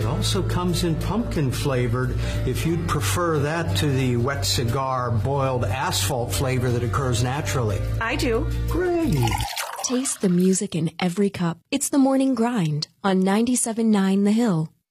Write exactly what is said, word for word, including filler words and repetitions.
It also comes in pumpkin flavored if you'd prefer that to the wet cigar boiled asphalt flavor that occurs naturally. I do. Great. Taste the music in every cup. It's the Morning Grind on ninety-seven point nine The Hill.